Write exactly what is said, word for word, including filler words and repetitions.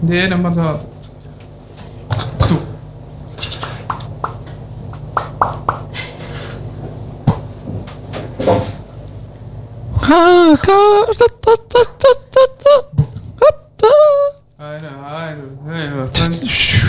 네, 한번 더. 구독. 아, 가, 따, 따, 따, 따, 따, 따, 따. 아이고, 아이고, 아이고.